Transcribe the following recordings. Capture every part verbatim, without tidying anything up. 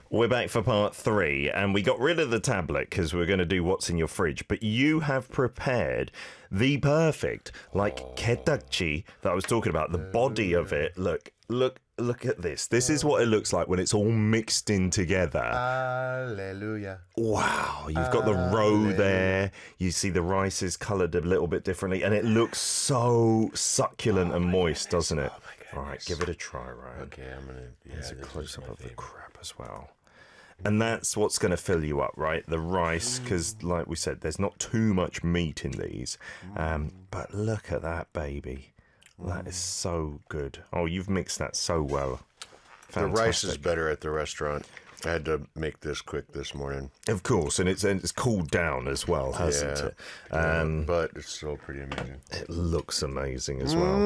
We're back for part three, and we got rid of the tablet because we're going to do what's in your fridge. But you have prepared the perfect, like oh. ketakchi that I was talking about. The body of it. Look, look, look at this. This is what it looks like when it's all mixed in together. Hallelujah. Wow, you've got the roe there. You see the rice is coloured a little bit differently, and it looks so succulent oh and moist, goodness. doesn't it? Oh, all right, give it a try, Ryan. Okay, I'm going to... Yeah, There's a close-up of the crab as well. And that's what's going to fill you up, right? The rice, because like we said, there's not too much meat in these. Um, but look at that, baby. That is so good. Oh, you've mixed that so well. Fantastic. The rice is better at the restaurant. I had to make this quick this morning. Of course, and it's and it's cooled down as well, hasn't yeah, it? Um, yeah, but it's still pretty amazing. It looks amazing as well.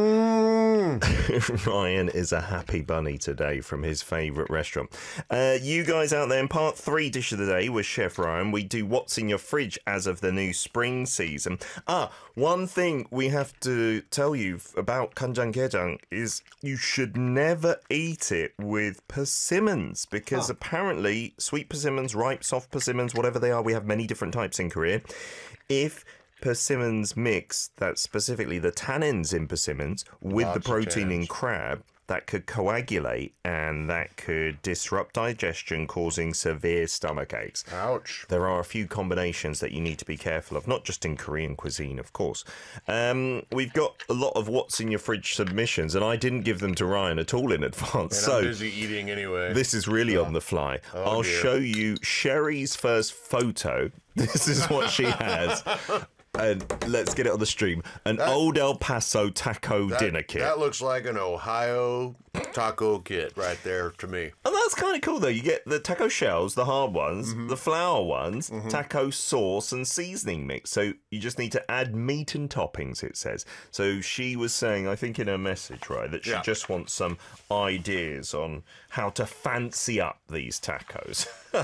Mm. Ryan is a happy bunny today from his favourite restaurant. Uh, you guys out there in part three dish of the day with Chef Ryan, we do what's in your fridge as of the new spring season. Ah, one thing we have to tell you about kanjangaejang is you should never eat it with persimmons because huh. apparently Apparently, sweet persimmons, ripe, soft persimmons, whatever they are, we have many different types in Korea. If persimmons mix, that's specifically the tannins in persimmons, with Lots the protein in crab, that could coagulate and that could disrupt digestion, causing severe stomach aches. Ouch. There are a few combinations that you need to be careful of, not just in Korean cuisine, of course. Um, we've got a lot of what's in your fridge submissions, and I didn't give them to Ryan at all in advance. And so I'm busy eating anyway. This is really oh. on the fly. Oh, I'll dear. show you Sherry's first photo. This is what she has. And let's get it on the stream. An that, old El Paso taco that, dinner kit. That looks like an Ohio taco kit right there to me. And that's kind of cool, though. You get the taco shells, the hard ones, mm-hmm. the flour ones, mm-hmm. taco sauce and seasoning mix. So you just need to add meat and toppings, it says. So she was saying, I think in her message, right, that she yeah. just wants some ideas on how to fancy up these tacos.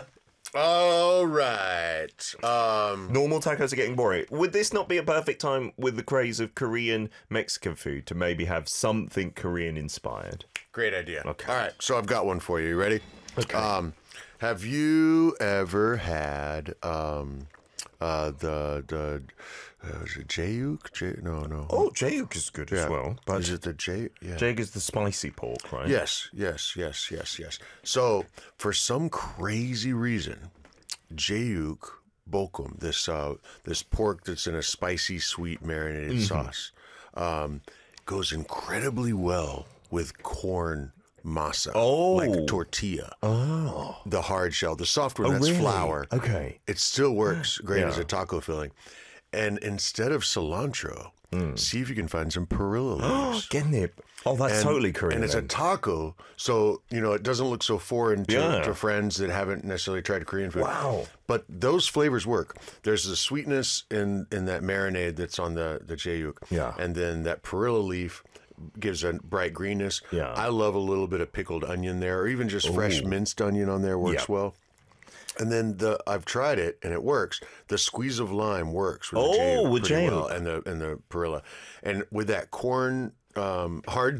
All right. Um, Normal tacos are getting boring. Would this not be a perfect time with the craze of Korean Mexican food to maybe have something Korean inspired? Great idea. Okay. All right. So I've got one for you. You ready? Okay. Um, have you ever had um, uh, the the uh, is it jayuk? J- no, no. Oh, jayuk is good yeah. as well. But is it the jay? Yeah. Jayuk is the spicy pork, right? Yes, yes, yes, yes, yes. So for some crazy reason, jayuk bokum, this uh, this pork that's in a spicy, sweet marinated mm-hmm. sauce, um, goes incredibly well with corn masa, oh. like a tortilla. Oh, the hard shell, the soft one, oh, that's really? flour. Okay, it still works great yeah. as a taco filling. And instead of cilantro, mm. see if you can find some perilla leaves. Getnip. Oh, that's and, totally Korean. And it's then. a taco, so, you know, it doesn't look so foreign to, yeah. to friends that haven't necessarily tried Korean food. Wow. But those flavors work. There's the sweetness in, in that marinade that's on the, the jayuk. Yeah. And then that perilla leaf gives a bright greenness. Yeah. I love a little bit of pickled onion there, or even just Ooh. fresh minced onion on there works yep. well. And then the I've tried it and it works. The squeeze of lime works with oh, the jayuk with pretty jayuk. well, and the and the perilla, and with that corn um, hard